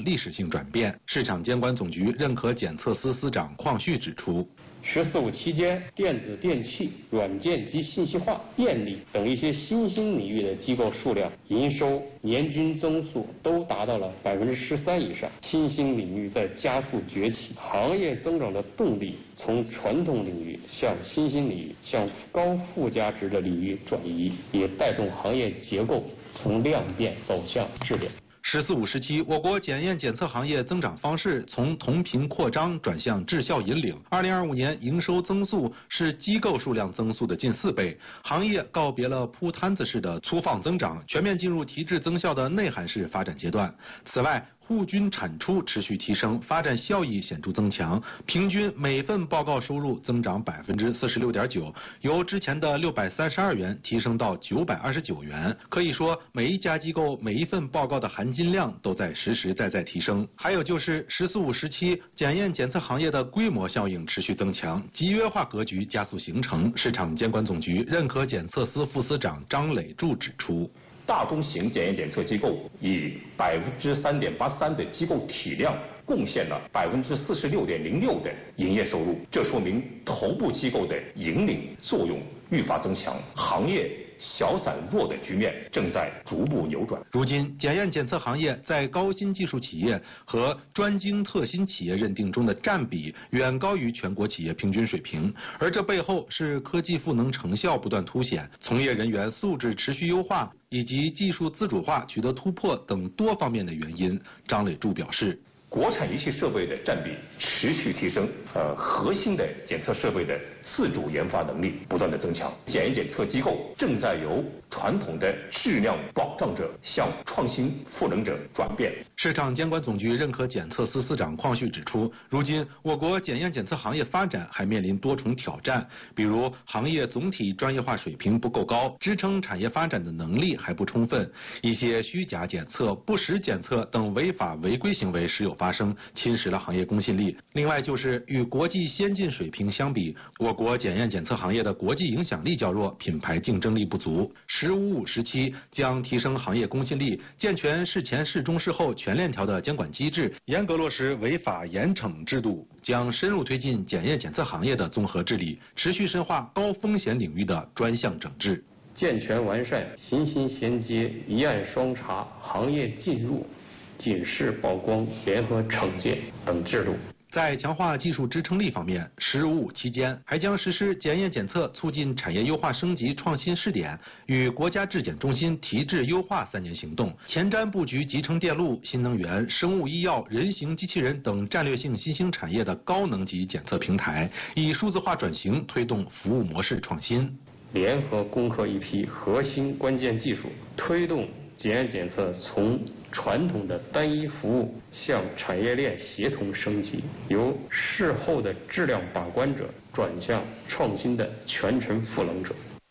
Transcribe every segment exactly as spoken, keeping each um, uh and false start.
历史性转变。市场监管总局认可检测司司长邝旭指出， 十四五期间，电子电器、软件及信息化、电力等一些新兴领域的机构数量、营收年均增速都达到了百分之十三以上。新兴领域在加速崛起，行业增长的动力从传统领域向新兴领域、向高附加值的领域转移，也带动行业结构从量变走向质变。 十四五时期，我国检验检测行业增长方式从同频扩张转向质效引领。二零二五年营收增速是机构数量增速的近四倍，行业告别了铺摊子式的粗放增长，全面进入提质增效的内涵式发展阶段。此外，户均产出持续提升，发展效益显著增强，平均每份报告收入增长百分之四十六点九，由之前的六百三十二元提升到九百二十九元。可以说，每一家机构每一份报告的含金量都在实实在在提升。还有就是“十四五”时期，检验检测行业的规模效应持续增强，集约化格局加速形成。市场监管总局认可检测司副司长张磊柱指出， 大中型检验检测机构以百分之三点八三的机构体量贡献了百分之四十六点零六的营业收入，这说明头部机构的引领作用愈发增强，行业小散弱的局面正在逐步扭转。 如今，检验检测行业在高新技术企业和专精特新企业认定中的占比远高于全国企业平均水平，而这背后是科技赋能成效不断凸显、从业人员素质持续优化以及技术自主化取得突破等多方面的原因。张磊柱表示， 国产仪器设备的占比持续提升，呃，核心的检测设备的自主研发能力不断的增强，检验检测机构正在由传统的质量保障者向创新赋能者转变。 市场监管总局认可检测司司长邝旭指出，如今我国检验检测行业发展还面临多重挑战，比如行业总体专业化水平不够高，支撑产业发展的能力还不充分，一些虚假检测、不实检测等违法违规行为时有发生，侵蚀了行业公信力。另外就是与国际先进水平相比，我国检验检测行业的国际影响力较弱，品牌竞争力不足。十五五时期将提升行业公信力，健全事前事中事后全链条的监管机制，严格落实违法严惩制度，将深入推进检验检测行业的综合治理，持续深化高风险领域的专项整治， 健全完善行薪衔接、一案双查、行业进入、警示曝光、联合惩戒等制度。 在强化技术支撑力方面，十五五期间还将实施检验检测促进产业优化升级创新试点与国家质检中心提质优化三年行动，前瞻布局集成电路、新能源、生物医药、人形机器人等战略性新兴产业的高能级检测平台，以数字化转型推动服务模式创新。 联合攻克一批核心关键技术，推动检验检测从传统的单一服务向产业链协同升级，由事后的质量把关者转向创新的全程赋能者。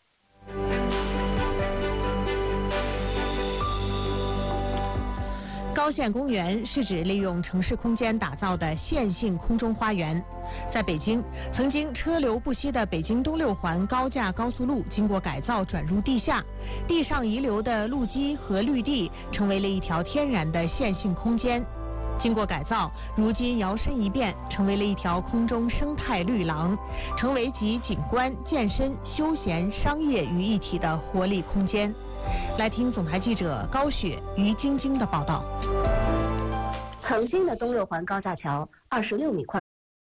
高线公园是指利用城市空间打造的线性空中花园。在北京，曾经车流不息的北京东六环高架高速路经过改造转入地下，地上遗留的路基和绿地成为了一条天然的线性空间。经过改造，如今摇身一变，成为了一条空中生态绿廊，成为集景观、健身、休闲、商业于一体的活力空间。来听总台记者高雪、于晶晶的报道。 曾经的东六环高架桥二十六米宽。